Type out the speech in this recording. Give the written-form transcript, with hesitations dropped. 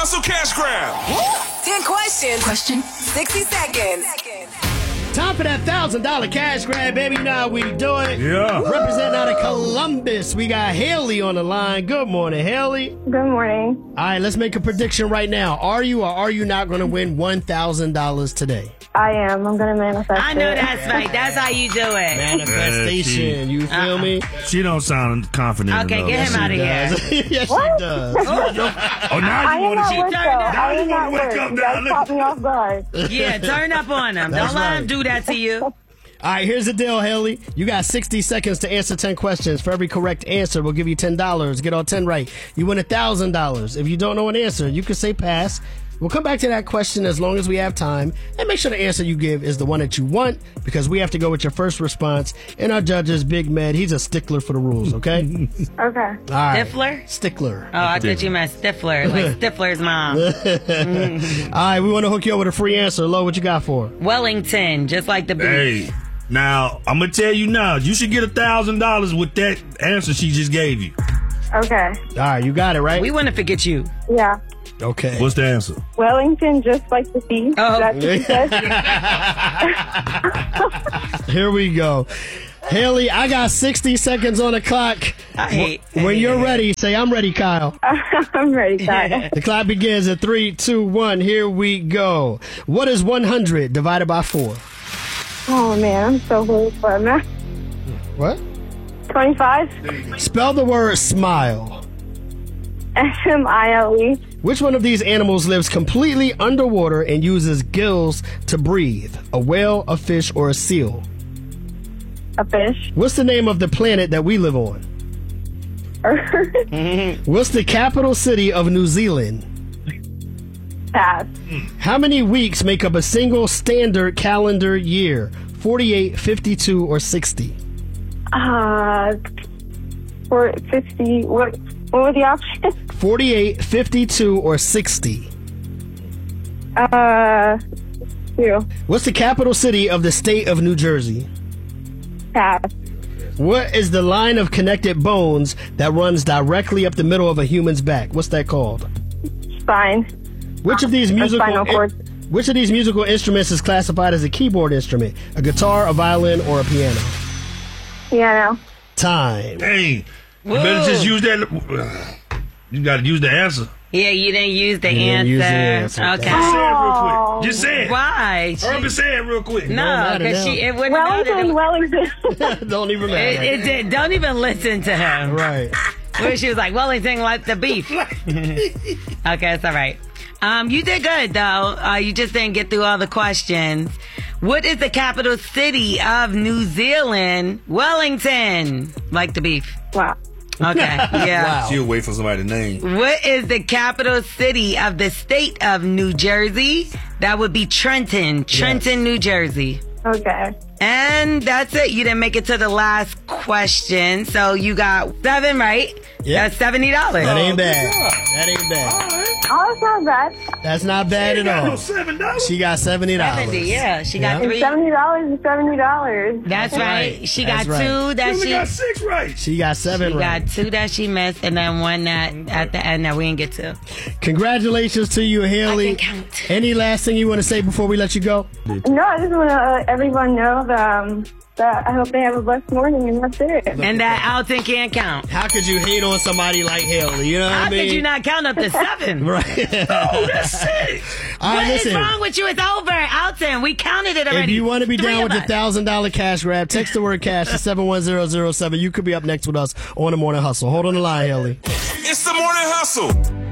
Hustle Cash Grab. 10 questions. Question. 60 seconds. Time for that $1,000 cash grab, baby. Now we do it. Yeah. Representing out of Columbus, we got Haley on the line. Good morning, Haley. Good morning. All right, let's make a prediction right now. Are you or are you not going to win $1,000 today? I am. I'm going to manifest I know it. that's right. That's how you do it. Manifestation. You feel me? She don't sound confident Okay, enough. get him out of here. Yes, she does. Oh, now I you am want not to work, though. I am not wake work. up You now. guys caught me off guard. Yeah, turn up on him. That's Don't let right. him do that to you. All right, here's the deal, Haley. You got 60 seconds to answer 10 questions. For every correct answer, we'll give you $10. Get all 10 right, you win $1,000. If you don't know an answer, you can say pass. We'll come back to that question as long as we have time. And make sure the answer you give is the one that you want, because we have to go with your first response. And our judge is Big Med. He's a stickler for the rules, okay? Okay. All right. Stifler? Stickler. Oh, I thought you meant Stifler, like Stifler's mom. All right, we want to hook you up with a free answer. Lo, what you got for her? Wellington, just like the beef. Hey, now, I'm going to tell you now, you should get $1,000 with that answer she just gave you. Okay. All right, you got it, right? We want to forget you. Yeah. Okay. What's the answer? Wellington, just like the sea. Oh. That's what she says. Here we go. Haley, I got 60 seconds on the clock. When you're ready, say, I'm ready, Kyle. I'm ready, Kyle. The clock begins at 3, 2, 1. Here we go. What is 100 divided by 4? Oh, man. I'm so horrible at math. What? 25. Spell the word smile. Smile. Which one of these animals lives completely underwater and uses gills to breathe? A whale, a fish, or a seal? A fish. What's the name of the planet that we live on? Earth. What's the capital city of New Zealand? Pass. How many weeks make up a single standard calendar year? 48, 52, or 60? For 50. What were the options? 48, 52, or 60? 2. What's the capital city of the state of New Jersey? Pass. What is the line of connected bones that runs directly up the middle of a human's back? What's that called? Spine. Which of these spinal cord. Which of these musical instruments is classified as a keyboard instrument? A guitar, a violin, or a piano? Piano. Time. Dang. You better just use that. You got to use the answer. Yeah, you didn't use the You didn't answer. use the answer. Okay. Say it real quick. Just say it. Why? Urban, say it real quick. No, matter because now. it wouldn't matter. Wellington. Don't even matter. It did. Don't even listen to him. Right. Where she was like, Wellington like the beef. Okay, it's all right. You did good, though. You just didn't get through all the questions. What is the capital city of New Zealand? Wellington. Like the beef. Wow. Okay, yeah. Wow. She'll wait for somebody to name. What is the capital city of the state of New Jersey? That would be Trenton. Trenton, New Jersey. Okay. And that's it. You didn't make it to the last question. So you got 7 right. Yep. That's $70. That ain't bad. That ain't bad. Oh, that's not bad. That's not bad at all. $7. She got $70. 70, yeah. She got Yeah. 3. $70 is $70. That's right. She got That's right. 2 that You only she... got 6 right. She got 7 She right. got 2 that she missed, and then 1 that at the end that we didn't get to. Congratulations to you, Haley. I can count. Any last thing you want to say before we let you go? No, I just want to let everyone know that I hope they have a blessed morning, and that's it. And that Alton can't count. How could you hate on somebody like Haley? You know what How I mean? could you not count up to 7? Right. Oh, that's 6. All right, What is listen. wrong with you? It's over, Alton. We counted it already. If you want to be 3 down of with the us. $1,000 cash grab, text the word cash to 71007. You could be up next with us on the Morning Hustle. Hold on the line, Haley. It's the Morning Hustle.